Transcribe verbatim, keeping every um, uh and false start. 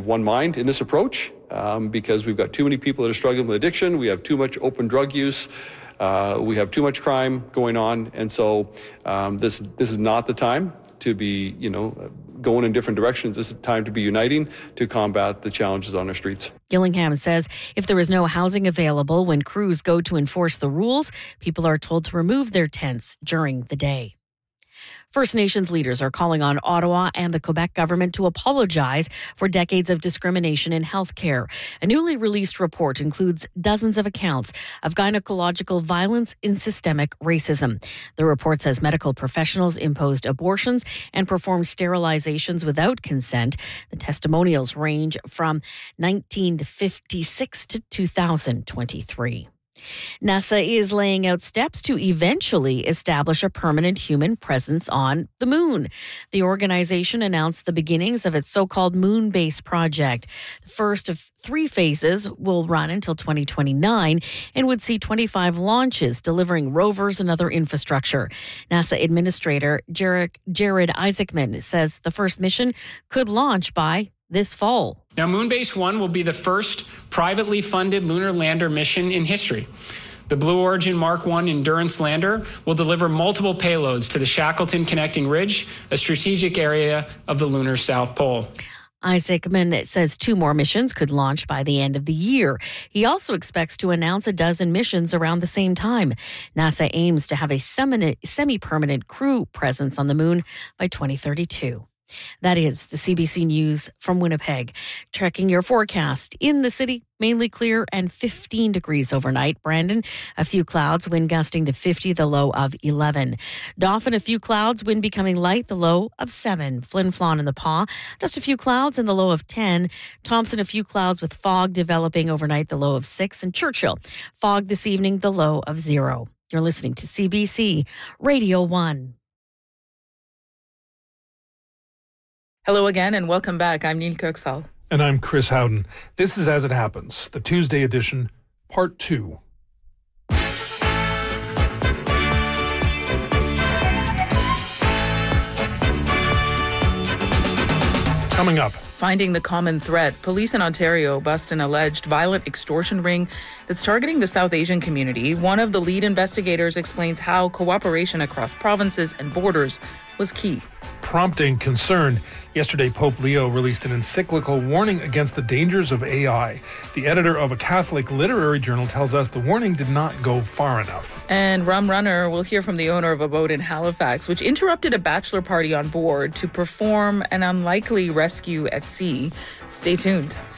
of one mind in this approach um, because we've got too many people that are struggling with addiction. We have too much open drug use. Uh, we have too much crime going on. And so um, this this is not the time to be, you know, going in different directions. This is time to be uniting to combat the challenges on our streets. Gillingham says if there is no housing available when crews go to enforce the rules, people are told to remove their tents during the day. First Nations leaders are calling on Ottawa and the Quebec government to apologize for decades of discrimination in healthcare. A newly released report includes dozens of accounts of gynecological violence and systemic racism. The report says medical professionals imposed abortions and performed sterilizations without consent. The testimonials range from nineteen fifty-six to two thousand twenty-three. NASA is laying out steps to eventually establish a permanent human presence on the moon. The organization announced the beginnings of its so-called moon base project. The first of three phases will run until twenty twenty-nine and would see twenty-five launches delivering rovers and other infrastructure. NASA Administrator Jared, Jared Isaacman says the first mission could launch by this fall. Now, Moonbase one will be the first privately funded lunar lander mission in history. The Blue Origin Mark one Endurance lander will deliver multiple payloads to the Shackleton Connecting Ridge, a strategic area of the lunar South Pole. Isaacman says two more missions could launch by the end of the year. He also expects to announce a dozen missions around the same time. NASA aims to have a semi-permanent crew presence on the moon by twenty thirty-two. That is the C B C News from Winnipeg. Checking your forecast. In the city, mainly clear and fifteen degrees overnight. Brandon, a few clouds, wind gusting to fifty, the low of eleven. Dauphin, a few clouds, wind becoming light, the low of seven. Flin Flon and the Paw, just a few clouds and the low of ten. Thompson, a few clouds with fog developing overnight, the low of six. And Churchill, fog this evening, the low of zero. You're listening to C B C Radio one. Hello again and welcome back. I'm Neil Kirksall. And I'm Chris Howden. This is As It Happens, the Tuesday edition, part two. Coming up. Finding the common thread, police in Ontario bust an alleged violent extortion ring that's targeting the South Asian community. One of the lead investigators explains how cooperation across provinces and borders was key. Prompting concern. Yesterday, Pope Leo released an encyclical warning against the dangers of A I. The editor of a Catholic literary journal tells us the warning did not go far enough. And Rum Runner will hear from the owner of a boat in Halifax, which interrupted a bachelor party on board to perform an unlikely rescue at sea. Stay tuned.